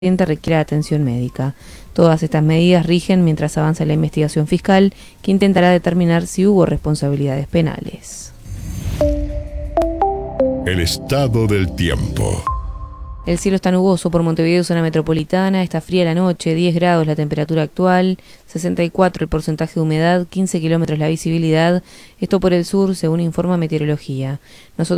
requiere atención médica. Todas estas medidas rigen mientras avanza la investigación fiscal, que intentará determinar si hubo responsabilidades penales. El estado del tiempo. El cielo está nuboso por Montevideo, zona metropolitana. Está fría la noche, 10 grados la temperatura actual, 64 el porcentaje de humedad, 15 kilómetros la visibilidad. Esto por el sur, según informa Meteorología. Nosotros